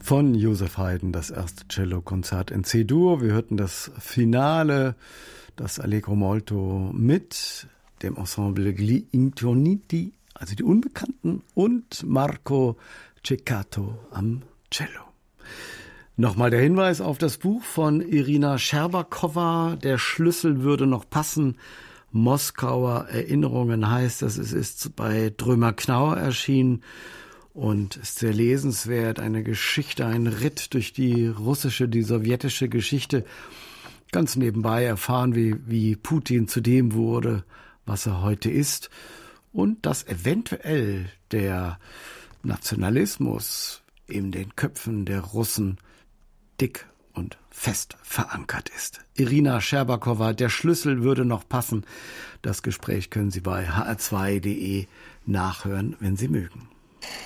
Von Joseph Haydn, das erste Cellokonzert in C-Dur. Wir hörten das Finale, das Allegro molto mit dem Ensemble Gli Intoniti, also die Unbekannten, und Marco Ceccato am Cello. Nochmal der Hinweis auf das Buch von Irina Scherbakowa, Der Schlüssel würde noch passen. Moskauer Erinnerungen heißt das. Es ist bei Drömer-Knauer erschienen und ist sehr lesenswert. Eine Geschichte, ein Ritt durch die russische, die sowjetische Geschichte. Ganz nebenbei erfahren, wie Putin zu dem wurde, was er heute ist. Und dass eventuell der Nationalismus in den Köpfen der Russen dick und fest verankert ist. Irina Scherbakowa, Der Schlüssel würde noch passen. Das Gespräch können Sie bei hr2.de nachhören, wenn Sie mögen.